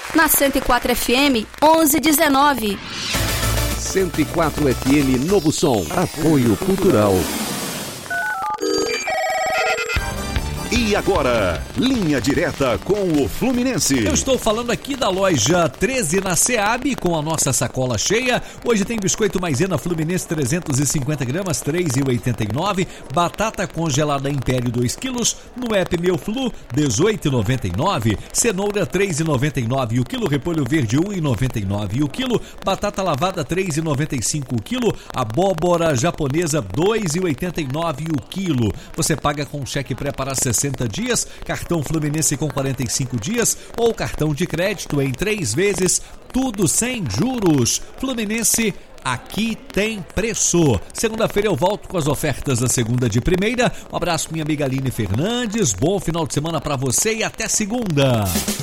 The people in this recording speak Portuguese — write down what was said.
Na 104 FM 1119. 104 FM Novo Som. Apoio Cultural. E agora, linha direta com o Fluminense. Eu estou falando aqui da loja 13 na SEAB, com a nossa sacola cheia. Hoje tem biscoito maisena Fluminense 350 gramas, R$ 3,89. Batata congelada Império 2 quilos, no app Meu Flu, R$ 18,99. Cenoura, R$ 3,99 o quilo. Repolho verde, R$ 1,99 o quilo. Batata lavada, R$ 3,95 o quilo. Abóbora japonesa, R$ 2,89 o quilo. Você paga com cheque pré para 60 dias, cartão Fluminense com 45 dias ou cartão de crédito em 3 vezes, tudo sem juros. Fluminense, aqui tem preço. Segunda-feira eu volto com as ofertas da segunda de primeira. Um abraço, minha amiga Aline Fernandes. Bom final de semana para você e até segunda.